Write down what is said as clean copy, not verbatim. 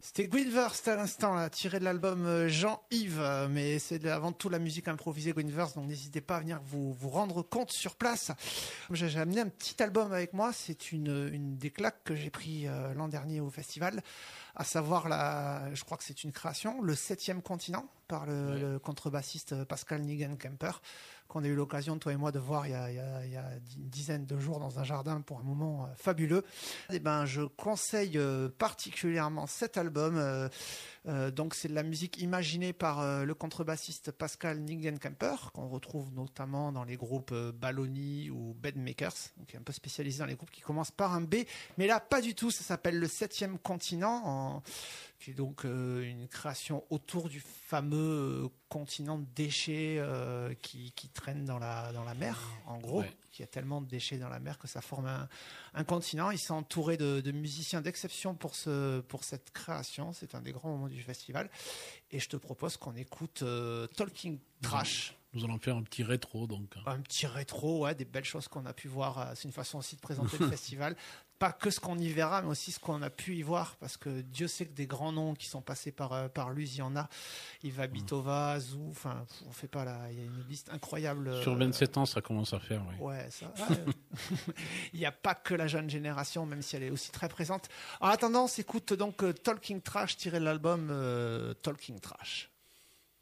C'était Gwynverse à l'instant, là, tiré de l'album Jean-Yves, mais c'est avant tout la musique improvisée Gwynverse, donc n'hésitez pas à venir vous rendre compte sur place. J'ai amené un petit album avec moi, c'est une des claques que j'ai pris l'an dernier au festival, à savoir, je crois que c'est une création, Le 7e continent, par le contrebassiste Pascal Nigen-Kemper, qu'on a eu l'occasion, toi et moi, de voir il y a une dizaine de jours dans un jardin pour un moment fabuleux. Et ben, je conseille particulièrement cet album. Donc, c'est de la musique imaginée par le contrebassiste Pascal Nigen-Kemper, qu'on retrouve notamment dans les groupes Baloney ou Bedmakers, donc qui est un peu spécialisé dans les groupes qui commencent par un B. Mais là, pas du tout. Ça s'appelle Le 7e continent, qui est donc une création autour du fameux continent de déchets qui traîne dans la mer, en gros. Ouais. Il y a tellement de déchets dans la mer que ça forme un continent. Ils sont entourés de musiciens d'exception pour cette création. C'est un des grands moments du festival. Et je te propose qu'on écoute Talking Trash. Nous allons faire un petit rétro, donc. Un petit rétro, ouais, des belles choses qu'on a pu voir. C'est une façon aussi de présenter le festival. Pas que ce qu'on y verra, mais aussi ce qu'on a pu y voir, parce que Dieu sait que des grands noms qui sont passés par l'US, il y en a. Iva Bitova, Zou, enfin, on fait pas là. Il y a une liste incroyable. Sur 27 ans, ça commence à faire, oui. Ouais, ça. Il n'y a pas que la jeune génération, même si elle est aussi très présente. En attendant, on s'écoute donc Talking Trash, tiré de l'album Talking Trash.